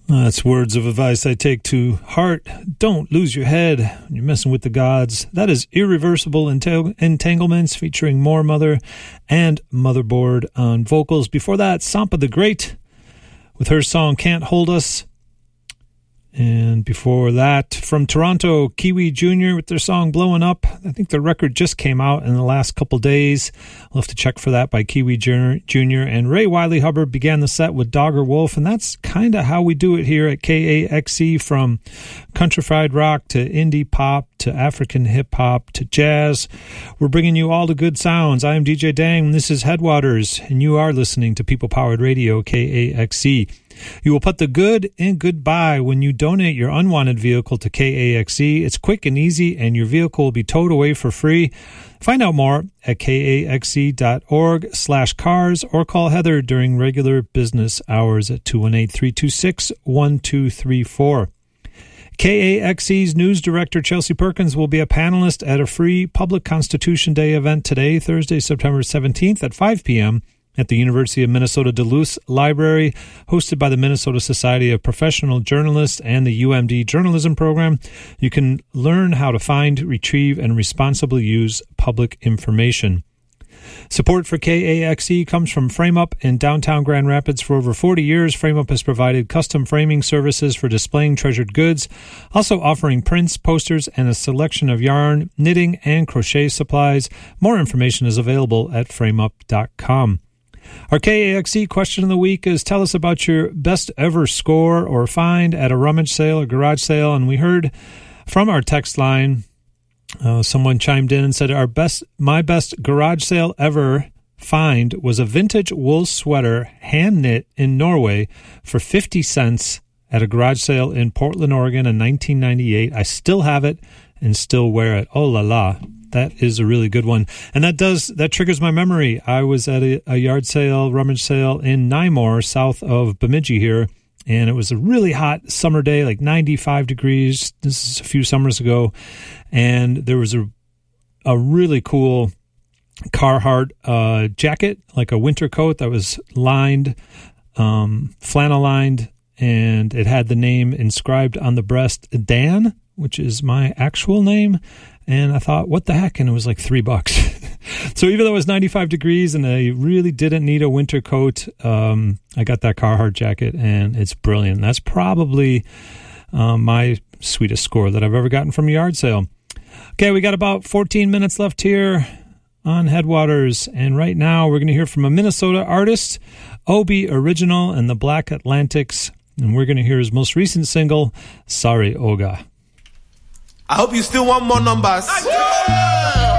That's words of advice I take to heart. Don't lose your head when you're messing with the gods. That is Irreversible Entanglements featuring More Mother and Motherboard on vocals. Before that, Sampa the Great with her song Can't Hold Us. And before that, from Toronto, Kiwi Jr. with their song Blowing Up. I think the record just came out in the last couple days. I'll have to check for that by Kiwi Jr. And Ray Wiley Hubbard began the set with Dogger Wolf, and that's kind of how we do it here at KAXE, from countrified rock to indie pop to African hip-hop to jazz. We're bringing you all the good sounds. I am DJ Dang, and this is Headwaters, and you are listening to People-Powered Radio, KAXE. You will put the good in goodbye when you donate your unwanted vehicle to KAXE. It's quick and easy, and your vehicle will be towed away for free. Find out more at kaxe.org/cars or call Heather during regular business hours at 218-326-1234. KAXE's news director Chelsea Perkins will be a panelist at a free Public Constitution Day event today, Thursday, September 17th at 5 p.m. at the University of Minnesota Duluth Library, hosted by the Minnesota Society of Professional Journalists and the UMD Journalism Program. You can learn how to find, retrieve, and responsibly use public information. Support for KAXE comes from FrameUp in downtown Grand Rapids. For over 40 years, FrameUp has provided custom framing services for displaying treasured goods, also offering prints, posters, and a selection of yarn, knitting, and crochet supplies. More information is available at frameup.com. Our KAXE question of the week is, tell us about your best ever score or find at a rummage sale or garage sale. And we heard from our text line, someone chimed in and said, my best garage sale ever find was a vintage wool sweater hand knit in Norway for 50 cents at a garage sale in Portland, Oregon in 1998. I still have it and still wear it. Oh la la. That is a really good one. And that triggers my memory. I was at a yard sale, rummage sale in Nymore, south of Bemidji here, and it was a really hot summer day, like 95 degrees. This is a few summers ago. And there was a really cool Carhartt jacket, like a winter coat that was lined, flannel lined, and it had the name inscribed on the breast, Dan, which is my actual name. And I thought, what the heck? And it was like $3. So even though it was 95 degrees and I really didn't need a winter coat, I got that Carhartt jacket, and it's brilliant. That's probably my sweetest score that I've ever gotten from a yard sale. Okay, we got about 14 minutes left here on Headwaters. And right now we're going to hear from a Minnesota artist, Obi Original and the Black Atlantics. And we're going to hear his most recent single, Sorry Oga. I hope you still want more numbers.